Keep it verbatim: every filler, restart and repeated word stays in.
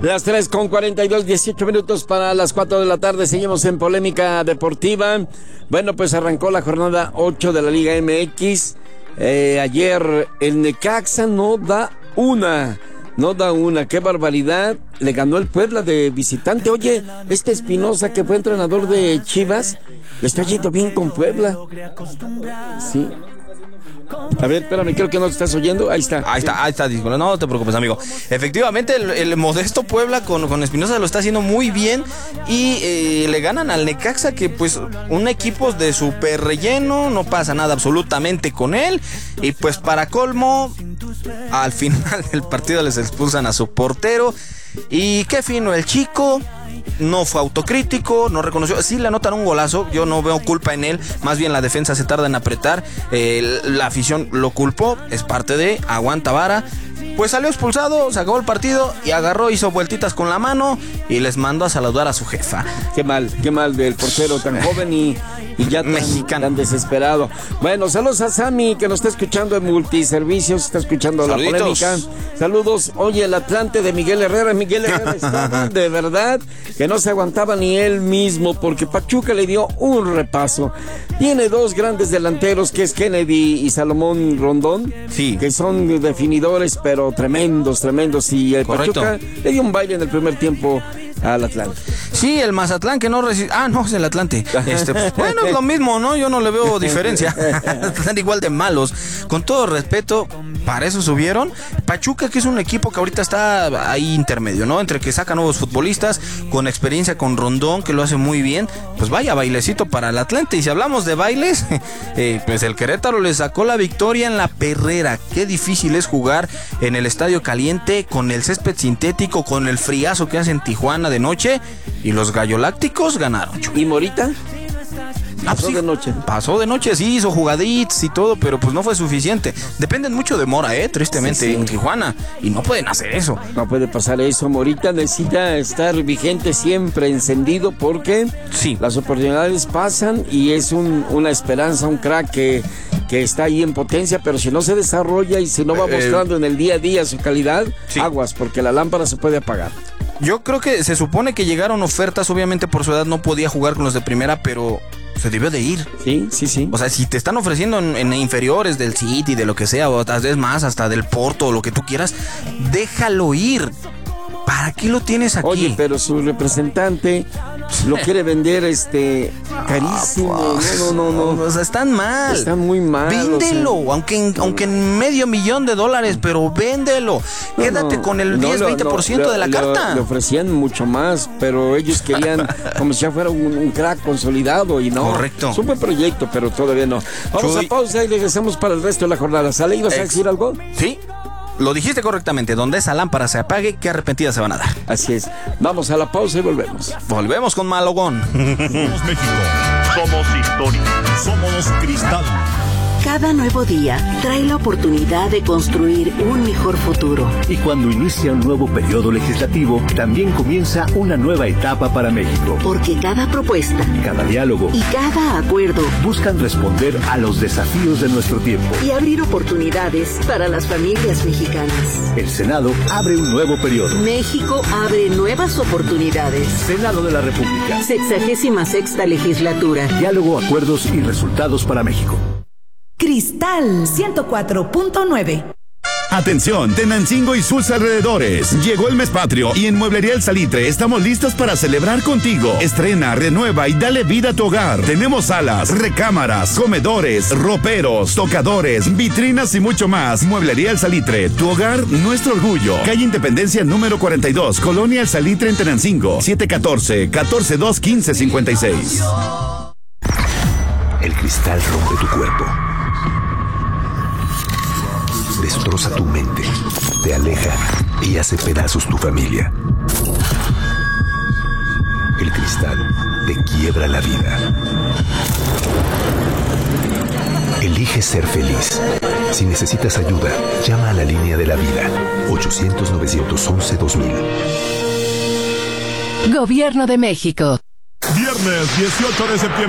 Las tres con cuarenta y dos, dieciocho minutos para las cuatro de la tarde. Seguimos en Polémica Deportiva. Bueno, pues arrancó la jornada ocho de la Liga M X. Eh, ayer el Necaxa no da una. No da una, qué barbaridad. Le ganó el Puebla de visitante. Oye, este Espinosa, que fue entrenador de Chivas, le está yendo bien con Puebla. Sí. A ver, espérame, creo que no te estás oyendo. Ahí está. Ahí está, ahí está, disculpa. No te preocupes, amigo. Efectivamente, el, el modesto Puebla con, con Espinosa lo está haciendo muy bien. Y eh, le ganan al Necaxa, que pues un equipo de súper relleno. No pasa nada absolutamente con él. Y pues para colmo, al final del partido les expulsan a su portero. Y qué fino el chico. No fue autocrítico, no reconoció. Sí le anotan un golazo, yo no veo culpa en él. Más bien la defensa se tarda en apretar. eh, La afición lo culpó, es parte de aguanta vara. Pues salió expulsado, se acabó el partido y agarró, hizo vueltitas con la mano y les mandó a saludar a su jefa. Qué mal, qué mal del portero tan joven y, y ya tan, mexicano, tan desesperado. Bueno, saludos a Sammy, que nos está escuchando en Multiservicios, está escuchando Saluditos. La polémica. Saludos. Oye, el Atlante de Miguel Herrera. Miguel Herrera estaba de verdad que no se aguantaba ni él mismo, porque Pachuca le dio un repaso. Tiene dos grandes delanteros, que es Kennedy y Salomón Rondón, sí, que son definidores, pero tremendos, tremendos. Y el Correcto. Pachuca le dio un baile en el primer tiempo al Atlante. Sí, el Mazatlán que no recibe. Ah, no, es el Atlante. Este, pues, bueno, es lo mismo, ¿no? Yo no le veo diferencia. Están igual de malos. Con todo respeto, para eso subieron. Pachuca, que es un equipo que ahorita está ahí intermedio, ¿no? Entre que saca nuevos futbolistas, con experiencia con Rondón, que lo hace muy bien. Pues vaya bailecito para el Atlante. Y si hablamos de bailes, eh, pues el Querétaro le sacó la victoria en la Perrera. Qué difícil es jugar en el estadio caliente, con el césped sintético, con el friazo que hace en Tijuana de noche. Y los gallolácticos ganaron. ¿Y Morita? Pasó sí, de noche. Pasó de noche, sí, hizo jugaditos y todo, pero pues no fue suficiente. Dependen mucho de Mora, eh, tristemente, sí, sí. en Tijuana. Y no pueden hacer eso. No puede pasar eso. Morita necesita estar vigente siempre, encendido, porque sí, las oportunidades pasan y es un, una esperanza, un crack que, que está ahí en potencia, pero si no se desarrolla y si no va mostrando eh, en el día a día su calidad, sí, aguas, porque la lámpara se puede apagar. Yo creo que se supone que llegaron ofertas, obviamente por su edad no podía jugar con los de primera, pero se debió de ir. Sí, sí, sí. O sea, si te están ofreciendo en, en inferiores del City, de lo que sea, o tal vez más, hasta del Porto, o lo que tú quieras, déjalo ir. ¿Para qué lo tienes aquí? Oye, pero su representante lo quiere vender este carísimo. Ah, pues, no, no, no, no. O sea, están mal. Están muy mal. Véndelo, o sea, aunque, en, aunque en medio millón de dólares, pero véndelo. No, Quédate no, con el no, diez, veinte por ciento no, de la le, carta. Le ofrecían mucho más, pero ellos querían como si ya fuera un, un crack consolidado y no. Correcto. Es un buen proyecto, pero todavía no. Vamos Chuy. a pausa y regresamos para el resto de la jornada. ¿Sale? ¿Ibas Ex. a decir algo? Sí. Lo dijiste correctamente, donde esa lámpara se apague, qué arrepentidas se van a dar. Así es. Vamos a la pausa y volvemos. Volvemos con Malogón. Somos México. Somos historia. Somos cristal. Cada nuevo día trae la oportunidad de construir un mejor futuro. Y cuando inicia un nuevo periodo legislativo, también comienza una nueva etapa para México. Porque cada propuesta, cada diálogo y cada acuerdo buscan responder a los desafíos de nuestro tiempo y abrir oportunidades para las familias mexicanas. El Senado abre un nuevo periodo. México abre nuevas oportunidades. Senado de la República. Sexagésima sexta legislatura. Diálogo, acuerdos y resultados para México. Cristal ciento cuatro punto nueve. Atención, Tenancingo y sus alrededores. Llegó el mes patrio y en Mueblería El Salitre estamos listos para celebrar contigo. Estrena, renueva y dale vida a tu hogar. Tenemos salas, recámaras, comedores, roperos, tocadores, vitrinas y mucho más. Mueblería El Salitre, tu hogar, nuestro orgullo. Calle Independencia número cuarenta y dos, Colonia El Salitre en Tenancingo. siete uno cuatro, uno cuatro dos, uno cinco cinco seis. El cristal rompe tu cuerpo. Destroza tu mente, te aleja y hace pedazos tu familia. El cristal te quiebra la vida. Elige ser feliz. Si necesitas ayuda, llama a la línea de la vida. ochocientos, novecientos once, dos mil. Gobierno de México. Viernes dieciocho de septiembre.